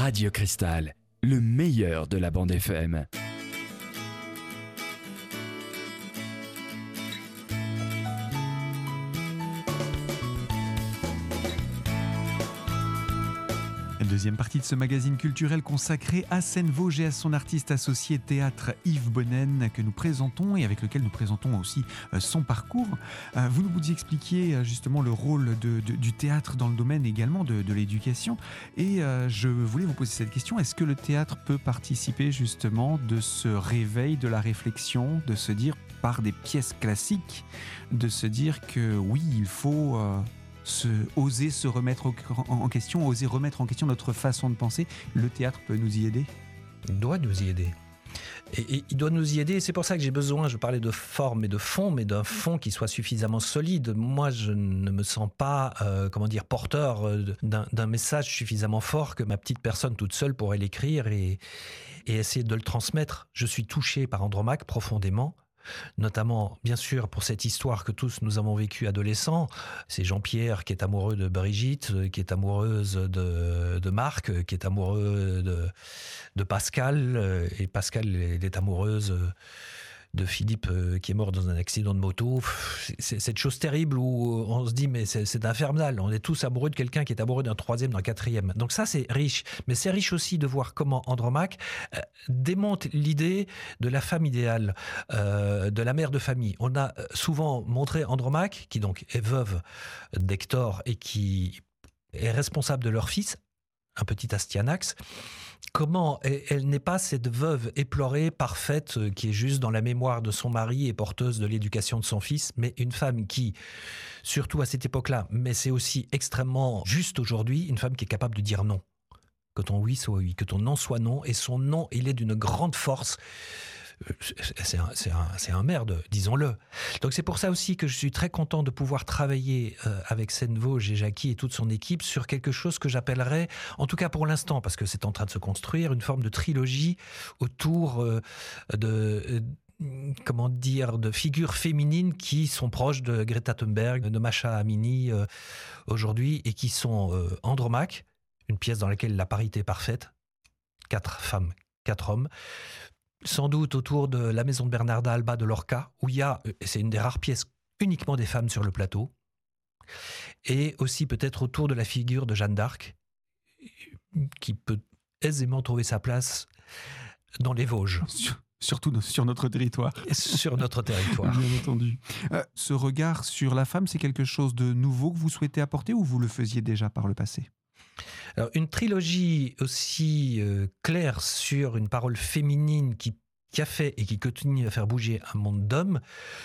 Radio Cristal, le meilleur de la bande FM. Deuxième partie de ce magazine culturel consacré à Seine-Vosges et à son artiste associé théâtre Yves Bonnen que nous présentons et avec lequel nous présentons aussi son parcours. Vous nous expliquiez justement le rôle du théâtre dans le domaine également de l'éducation et je voulais vous poser cette question, est-ce que le théâtre peut participer justement de ce réveil de la réflexion, de se dire par des pièces classiques, de se dire que oui, il faut... oser se remettre en question, oser remettre en question notre façon de penser. Le théâtre peut nous y aider ? Il doit nous y aider. Et il doit nous y aider, et c'est pour ça que j'ai besoin, je parlais de forme et de fond, mais d'un fond qui soit suffisamment solide. Moi, je ne me sens pas, porteur d'un message suffisamment fort que ma petite personne toute seule pourrait l'écrire et essayer de le transmettre. Je suis touché par Andromaque profondément, notamment, bien sûr, pour cette histoire que tous nous avons vécue adolescents. C'est Jean-Pierre qui est amoureux de Brigitte, qui est amoureuse de Marc, qui est amoureux de Pascal, et Pascal elle est amoureuse de Philippe qui est mort dans un accident de moto. C'est cette chose terrible où on se dit mais c'est infernal, on est tous amoureux de quelqu'un qui est amoureux d'un troisième, d'un quatrième. Donc ça c'est riche, mais c'est riche aussi de voir comment Andromaque démonte l'idée de la femme idéale, de la mère de famille. On a souvent montré Andromaque, qui donc est veuve d'Hector et qui est responsable de leur fils, un petit Astyanax. Comment elle n'est pas cette veuve éplorée, parfaite, qui est juste dans la mémoire de son mari et porteuse de l'éducation de son fils, mais une femme qui, surtout à cette époque-là, mais c'est aussi extrêmement juste aujourd'hui, une femme qui est capable de dire non. Que ton oui soit oui, que ton non soit non, et son non, il est d'une grande force. C'est un merde, disons-le. Donc c'est pour ça aussi que je suis très content de pouvoir travailler avec Seine-Vosges et Jackie et toute son équipe sur quelque chose que j'appellerais, en tout cas pour l'instant, parce que c'est en train de se construire, une forme de trilogie autour de figures féminines qui sont proches de Greta Thunberg, de Masha Amini aujourd'hui, et qui sont Andromaque, une pièce dans laquelle la parité est parfaite, 4 femmes, 4 hommes, sans doute autour de la maison de Bernarda Alba de Lorca, où il y a, c'est une des rares pièces, uniquement des femmes sur le plateau, et aussi peut-être autour de la figure de Jeanne d'Arc, qui peut aisément trouver sa place dans les Vosges. Surtout sur notre territoire. Sur notre territoire. Bien entendu. Ce regard sur la femme, c'est quelque chose de nouveau que vous souhaitez apporter ou vous le faisiez déjà par le passé ? Alors, une trilogie aussi claire sur une parole féminine qui a fait et qui continue à faire bouger un monde d'hommes,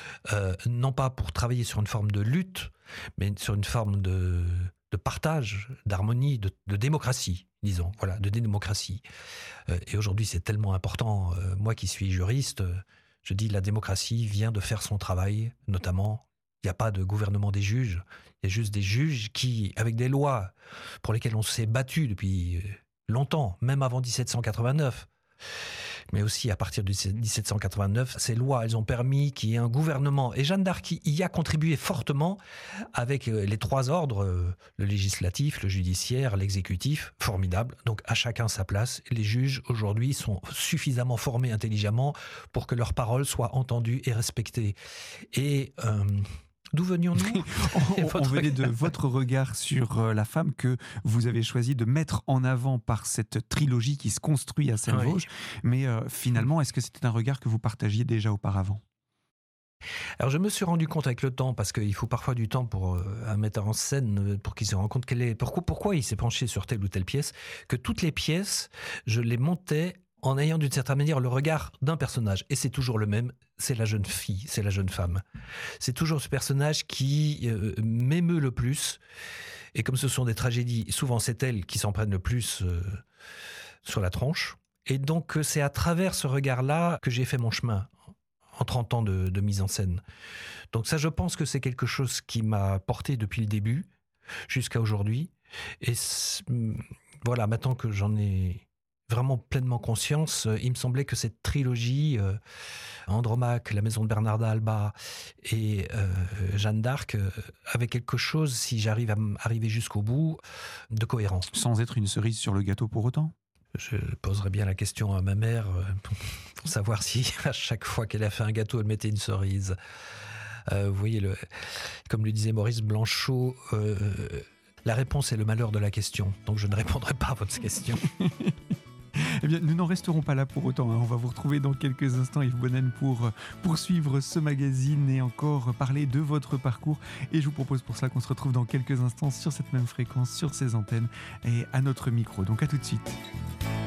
non pas pour travailler sur une forme de lutte, mais sur une forme de partage, d'harmonie, de démocratie, disons, voilà, de démocratie. Et aujourd'hui, c'est tellement important. Moi qui suis juriste, je dis la démocratie vient de faire son travail, notamment. Il n'y a pas de gouvernement des juges, il y a juste des juges qui, avec des lois pour lesquelles on s'est battu depuis longtemps, même avant 1789, mais aussi à partir de 1789, ces lois, elles ont permis qu'il y ait un gouvernement. Et Jeanne d'Arc y a contribué fortement avec les 3 ordres, le législatif, le judiciaire, l'exécutif, formidable. Donc à chacun sa place. Les juges, aujourd'hui, sont suffisamment formés intelligemment pour que leurs paroles soient entendues et respectées. Et... d'où venions-nous ? On venait de votre regard sur la femme que vous avez choisi de mettre en avant par cette trilogie qui se construit à Seine-Vosges. Oui. Mais finalement, est-ce que c'était un regard que vous partagiez déjà auparavant ? Alors je me suis rendu compte avec le temps, parce qu'il faut parfois du temps pour un metteur en scène, pour qu'il se rende compte pourquoi il s'est penché sur telle ou telle pièce, que toutes les pièces, je les montais en ayant d'une certaine manière le regard d'un personnage. Et c'est toujours le même, c'est la jeune fille, c'est la jeune femme. C'est toujours ce personnage qui m'émeut le plus. Et comme ce sont des tragédies, souvent c'est elles qui s'en prennent le plus sur la tronche. Et donc c'est à travers ce regard-là que j'ai fait mon chemin en 30 ans de mise en scène. Donc ça, je pense que c'est quelque chose qui m'a porté depuis le début jusqu'à aujourd'hui. Et voilà, maintenant que j'en ai vraiment pleinement conscience, il me semblait que cette trilogie, Andromaque, la maison de Bernarda Alba et Jeanne d'Arc, avait quelque chose, si j'arrive à arriver jusqu'au bout, de cohérent. Sans être une cerise sur le gâteau pour autant ? Je poserai bien la question à ma mère pour savoir si à chaque fois qu'elle a fait un gâteau, elle mettait une cerise. Vous voyez, comme le disait Maurice Blanchot, la réponse est le malheur de la question. Donc je ne répondrai pas à votre question. Eh bien, nous n'en resterons pas là pour autant. On va vous retrouver dans quelques instants, Yves Bonnen, pour poursuivre ce magazine et encore parler de votre parcours. Et je vous propose pour cela qu'on se retrouve dans quelques instants sur cette même fréquence, sur ces antennes et à notre micro. Donc à tout de suite.